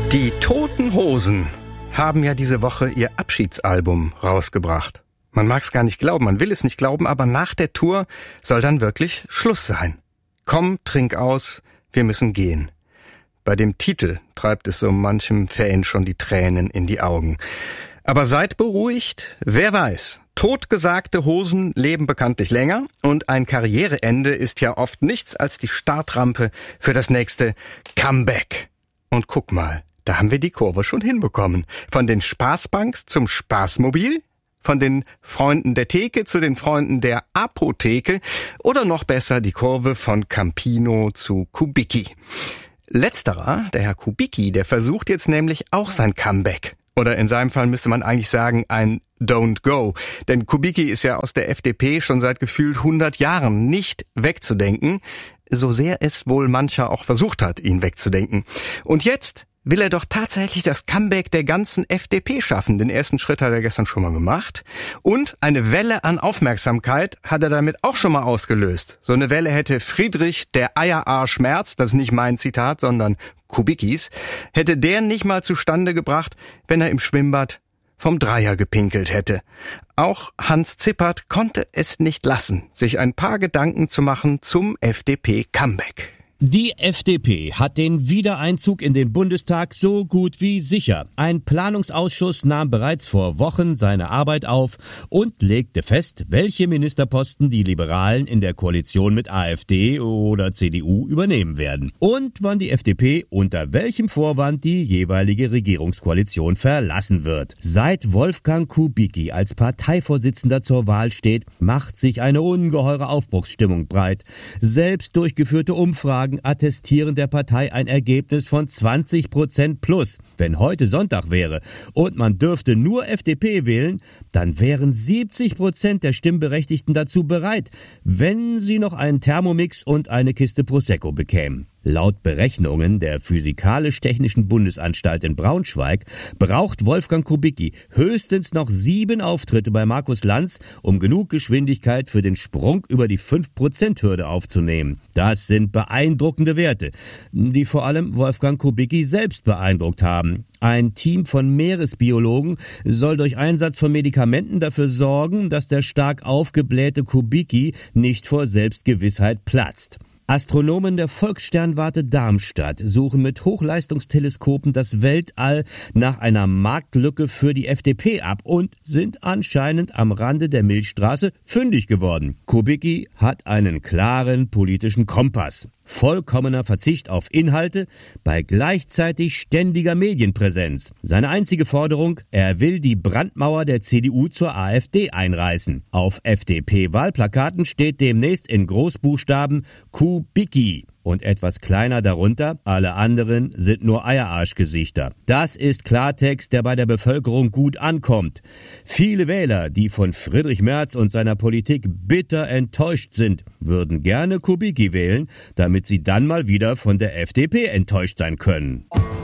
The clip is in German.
Die Toten Hosen haben ja diese Woche ihr Abschiedsalbum rausgebracht. Man mag's gar nicht glauben, man will es nicht glauben, aber nach der Tour soll dann wirklich Schluss sein. Komm, trink aus, wir müssen gehen. Bei dem Titel treibt es so manchem Fan schon die Tränen in die Augen. Aber seid beruhigt, wer weiß. Totgesagte Hosen leben bekanntlich länger und ein Karriereende ist ja oft nichts als die Startrampe für das nächste Comeback. Und guck mal, da haben wir die Kurve schon hinbekommen. Von den Spaßbanks zum Spaßmobil, von den Freunden der Theke zu den Freunden der Apotheke oder noch besser die Kurve von Campino zu Kubicki. Letzterer, der Herr Kubicki, der versucht jetzt nämlich auch sein Comeback. Oder in seinem Fall müsste man eigentlich sagen, ein Don't Go. Denn Kubicki ist ja aus der FDP schon seit gefühlt 100 Jahren nicht wegzudenken, so sehr es wohl mancher auch versucht hat, ihn wegzudenken. Und jetzt will er doch tatsächlich das Comeback der ganzen FDP schaffen. Den ersten Schritt hat er gestern schon mal gemacht. Und eine Welle an Aufmerksamkeit hat er damit auch schon mal ausgelöst. So eine Welle hätte Friedrich, der Eierarsch Merz, das ist nicht mein Zitat, sondern Kubickis, hätte der nicht mal zustande gebracht, wenn er im Schwimmbad vom Dreier gepinkelt hätte. Auch Hans Zippert konnte es nicht lassen, sich ein paar Gedanken zu machen zum FDP-Comeback. Die FDP hat den Wiedereinzug in den Bundestag so gut wie sicher. Ein Planungsausschuss nahm bereits vor Wochen seine Arbeit auf und legte fest, welche Ministerposten die Liberalen in der Koalition mit AfD oder CDU übernehmen werden und wann die FDP unter welchem Vorwand die jeweilige Regierungskoalition verlassen wird. Seit Wolfgang Kubicki als Parteivorsitzender zur Wahl steht, macht sich eine ungeheure Aufbruchsstimmung breit. Selbst durchgeführte Umfragen attestieren der Partei ein Ergebnis von 20% plus. Wenn heute Sonntag wäre und man dürfte nur FDP wählen, dann wären 70% der Stimmberechtigten dazu bereit, wenn sie noch einen Thermomix und eine Kiste Prosecco bekämen. Laut Berechnungen der Physikalisch-Technischen Bundesanstalt in Braunschweig braucht Wolfgang Kubicki höchstens noch 7 Auftritte bei Markus Lanz, um genug Geschwindigkeit für den Sprung über die 5%-Hürde aufzunehmen. Das sind beeindruckende Werte, die vor allem Wolfgang Kubicki selbst beeindruckt haben. Ein Team von Meeresbiologen soll durch Einsatz von Medikamenten dafür sorgen, dass der stark aufgeblähte Kubicki nicht vor Selbstgewissheit platzt. Astronomen der Volkssternwarte Darmstadt suchen mit Hochleistungsteleskopen das Weltall nach einer Marktlücke für die FDP ab und sind anscheinend am Rande der Milchstraße fündig geworden. Kubicki hat einen klaren politischen Kompass. Vollkommener Verzicht auf Inhalte bei gleichzeitig ständiger Medienpräsenz. Seine einzige Forderung, er will die Brandmauer der CDU zur AfD einreißen. Auf FDP-Wahlplakaten steht demnächst in Großbuchstaben Kubicki. Und etwas kleiner darunter, alle anderen sind nur Eierarschgesichter. Das ist Klartext, der bei der Bevölkerung gut ankommt. Viele Wähler, die von Friedrich Merz und seiner Politik bitter enttäuscht sind, würden gerne Kubicki wählen, damit sie dann mal wieder von der FDP enttäuscht sein können.